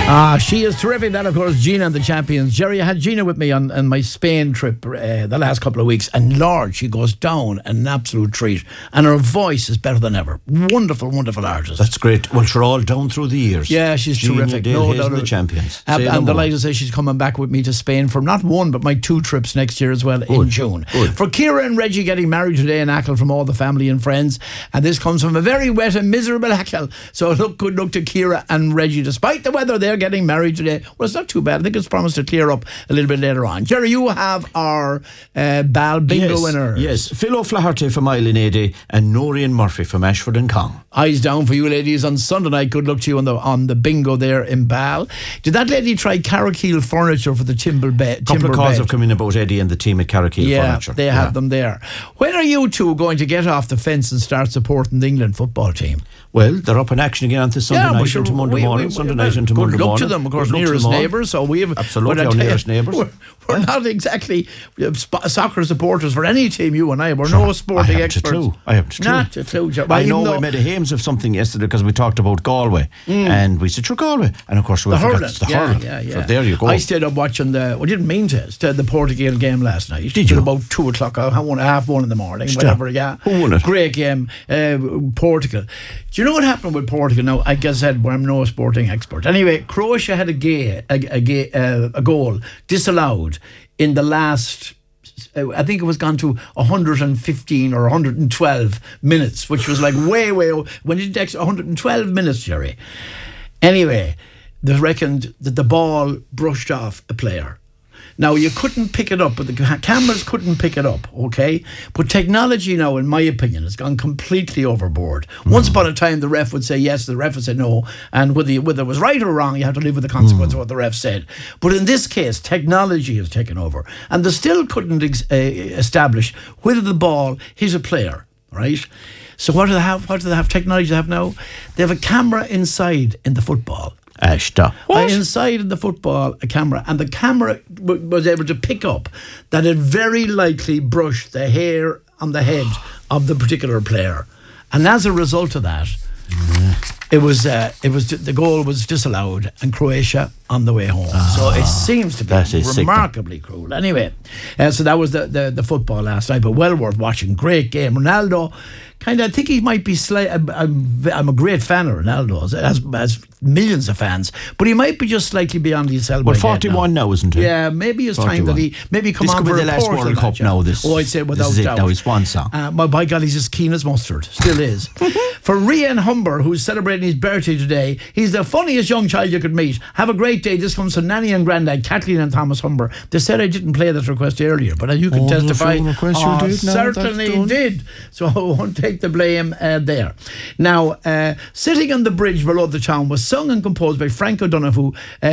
She is terrific. That, of course, Gina and the Champions. Jerry, I had Gina with me on my Spain trip the last couple of weeks, and Lord, she goes down an absolute treat, and her voice is better than ever. Wonderful, wonderful artist. That's great. Well, she's all down through the years. Yeah, she's Gina, terrific. Dale, No Hayes doubt. and the Champions. I'm delighted to say she's coming back with me to Spain for not one, but my 2 trips next year as well in June. Good. For Ciara and Reggie getting married today in Achill from all the family and friends, and this comes from a very wet and miserable Achill. So good luck to Ciara and Reggie. Despite the weather, they're getting married today. Well, it's not too bad. I think it's promised to clear up a little bit later on. Jerry, you have our Bal Bingo winners. Yes, Phil O'Flaherty from Island and Noreen Murphy from Ashford and Cong. Eyes down for you ladies on Sunday night. Good luck to you on the bingo there in Bal. Did that lady try Carrickeel furniture for the timber bed? A couple of calls have come in about Eddie and the team at Carrickeel Furniture. They have them there. When are you two going to get off the fence and start supporting the England football team? Well, they're up in action again on this Sunday night into Monday morning. Sunday night into Monday morning. Good luck to them, of course, nearest neighbours. So we have absolutely our nearest neighbours. We're not exactly soccer supporters for any team. You and I, we're no sporting experts. I have to Not a clue. I know we made a hames of something yesterday because we talked about Galway, and we said, "Sure, Galway," and of course we forgot it's the hurling. Yeah. So there you go. I stayed up watching didn't mean to the Portugal game last night. Did you? About 2 o'clock, half one in the morning, whatever. Yeah, who won it? Great game, Portugal. Do you know what happened with Portugal? Now, I guess I'm no sporting expert. Anyway, Croatia had a goal disallowed in the last, I think it was gone to 115 or 112 minutes, which was like way, when it takes 112 minutes, Jerry. Anyway, they reckoned that the ball brushed off a player. Now, you couldn't pick it up, but the cameras couldn't pick it up, okay? But technology now, in my opinion, has gone completely overboard. Once upon a time, the ref would say yes, the ref would say no, and whether it was right or wrong, you had to live with the consequence of what the ref said. But in this case, technology has taken over, and they still couldn't establish whether the ball hit a player, right? So what do they have? What do they have? Technology they have now? They have a camera inside in the football. Ashta. Inside in the football, a camera, and the camera was able to pick up that it very likely brushed the hair on the head of the particular player, and as a result of that, the goal was disallowed, and Croatia on the way home. So it seems to be remarkably cruel. Anyway, so that was the football last night, but well worth watching. Great game. Ronaldo, I think he might be I'm a great fan of Ronaldo, as millions of fans, but he might be just slightly beyond his elbow. Well, 41 now, isn't he? Yeah, maybe it's 41. Time that he maybe come on for the last World Cup now. I'd say without doubt. Now he's one song. By God, he's as keen as mustard. Still is. For Rian Humber, who's celebrating his birthday today, he's the funniest young child you could meet. Have a great day. This comes from Nanny and Grandad, Kathleen and Thomas Humber. They said I didn't play that request earlier, but you can testify. Certainly did. So I won't take the blame there. Now, Sitting on the Bridge Below the Town was sung and composed by Frank O'Donovan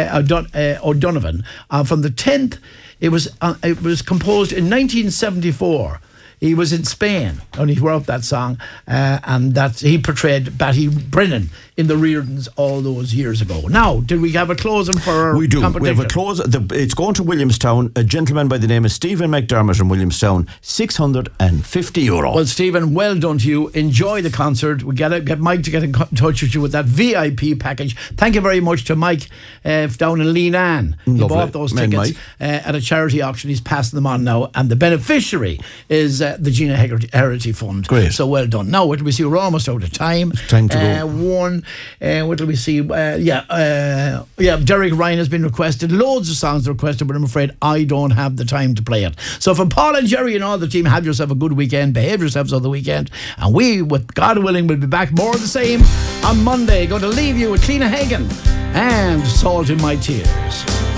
from the 10th. It was composed in 1974. He was in Spain when he wrote that song, and that he portrayed Batty Brennan in the Reardons all those years ago. Now, did we have a closing for our We do. competition? We have a close. It's going to Williamstown. A gentleman by the name of Stephen McDermott in Williamstown, €650. Well, Stephen, well done to you. Enjoy the concert. We get Mike to get in touch with you with that VIP package. Thank you very much to Mike down in Leenane. He bought those tickets at a charity auction. He's passing them on now, and the beneficiary is the Gina Hegarty Fund. Great. So well done. Now, what do we see? We're almost out of time. Time to go. What do we see? Derek Ryan has been requested. Loads of songs are requested, but I'm afraid I don't have the time to play it. So for Paul and Jerry and all the team, have yourself a good weekend. Behave yourselves on the weekend. And we, with God willing, will be back more of the same on Monday. Going to leave you with Cliona Hagan and Salt in My Tears.